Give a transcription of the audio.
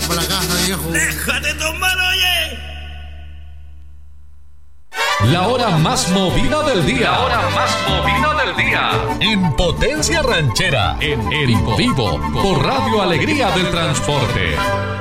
para la casa, viejo. ¡Déjate tomar, oye! La hora más movida del día. La hora más movida del día. En Potencia Ranchera. En vivo. Por Radio Alegría del Transporte.